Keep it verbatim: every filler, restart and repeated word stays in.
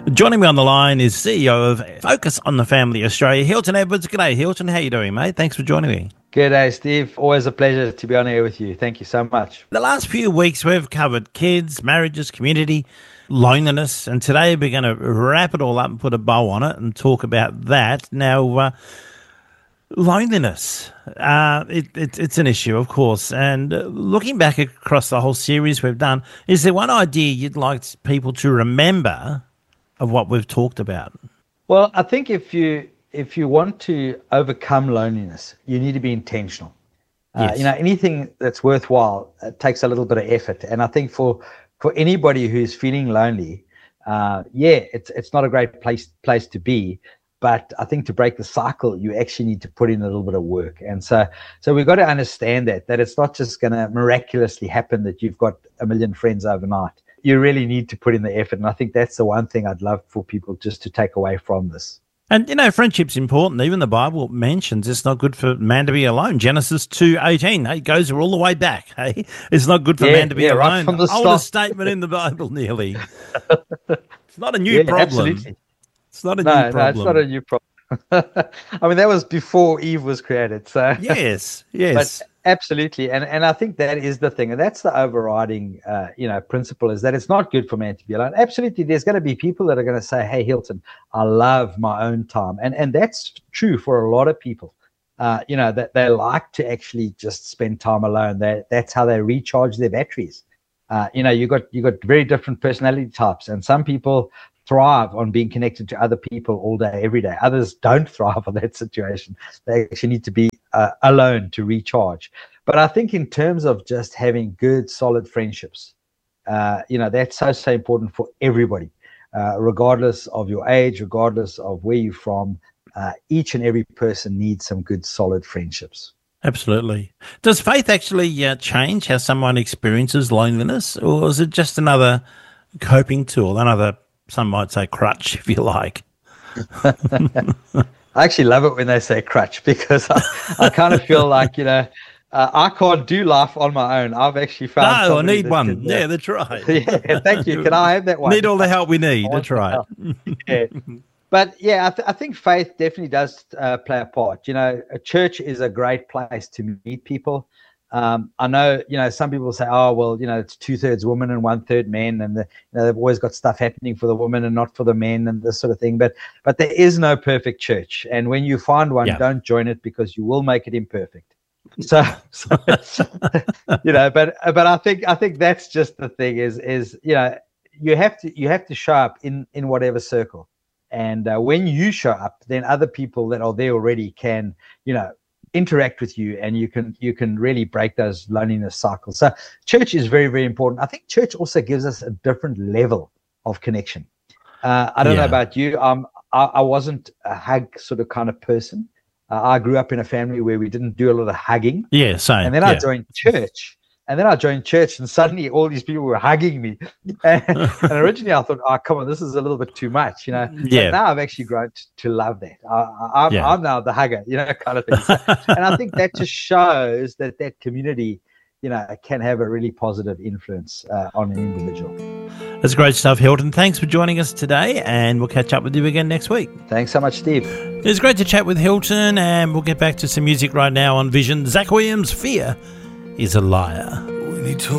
Joining me on the line is C E O of Focus on the Family Australia, Hilton Edwards. G'day, Hilton. How you doing, mate? Thanks for joining me. G'day, Steve. Always a pleasure to be on air with you. Thank you so much. The last few weeks we've covered kids, marriages, community, loneliness, and today we're going to wrap it all up and put a bow on it and talk about that. Now, uh, loneliness, uh, it, it, it's an issue, of course, and uh, looking back across the whole series we've done, is there one idea you'd like people to remember of what we've talked about? Well, I think if you if you want to overcome loneliness, you need to be intentional. Uh, Yes. you know, anything that's worthwhile uh, takes a little bit of effort. And I think for for anybody who's feeling lonely, uh, yeah, it's it's not a great place place to be. But I think to break the cycle, you actually need to put in a little bit of work. And so so we've got to understand that that it's not just going to miraculously happen that you've got a million friends overnight. You really need to put in the effort. And I think that's the one thing I'd love for people just to take away from this. And, you know, friendship's important. Even the Bible mentions it's not good for man to be alone. Genesis two eighteen, hey, it goes all the way back. Hey, it's not good for Yeah, man to be yeah, alone. right from the Oldest start. statement in the Bible, nearly. It's not a new Yeah, problem. absolutely. It's not a No, new no, problem. it's not a new problem. I mean, that was before Eve was created. So Yes, yes. But absolutely, and and I think that is the thing, and that's the overriding, uh, you know, principle is that it's not good for man to be alone. Absolutely, there's going to be people that are going to say, "Hey, Hilton, I love my own time," and and that's true for a lot of people. Uh, you know, that they like to actually just spend time alone. That that's how they recharge their batteries. Uh, you know, you got you got very different personality types, and some people thrive on being connected to other people all day, every day. Others don't thrive on that situation. They actually need to be uh, alone to recharge. But I think in terms of just having good, solid friendships, uh, you know, that's so, so important for everybody, uh, regardless of your age, regardless of where you're from. Uh, each and every person needs some good, solid friendships. Absolutely. Does faith actually uh, change how someone experiences loneliness, or is it just another coping tool, another, some might say, crutch, if you like? I actually love it when they say crutch because I, I kind of feel like, you know, uh, I can't do life on my own. I've actually found No, I somebody need that one. can, uh, Yeah, that's right. yeah, thank you. Can I have that one? Need all the help we need. I That's want right. the help. Yeah. But yeah, I, th- I think faith definitely does uh, play a part. You know, a church is a great place to meet people. Um, I know, you know, some people say, oh, well, you know, it's two thirds women and one third men, and the, you know, they've always got stuff happening for the women and not for the men and this sort of thing. But but there is no perfect church, and when you find one, Yeah. don't join it because you will make it imperfect. So, so you know, but but I think I think that's just the thing is is you know you have to you have to show up in in whatever circle. And uh, when you show up, then other people that are there already can, you know, interact with you, and you can you can really break those loneliness cycles. So church is very, very important. I think church also gives us a different level of connection. Uh, I don't know Yeah. about you. Um, I, I wasn't a hug sort of kind of person. Uh, I grew up in a family where we didn't do a lot of hugging. Yeah, same. And then yeah. I joined church. And then I joined church, and suddenly all these people were hugging me. And, and originally I thought, oh, come on, this is a little bit too much, you know. Yeah. But now I've actually grown to, to love that. I, I, I'm, Yeah. I'm now the hugger, you know, kind of thing. So, and I think that just shows that that community, you know, can have a really positive influence uh, on an individual. That's great stuff, Hilton. Thanks for joining us today, and we'll catch up with you again next week. Thanks so much, Steve. It's great to chat with Hilton, and we'll get back to some music right now on Vision. Zach Williams, Fear is a Liar. When he told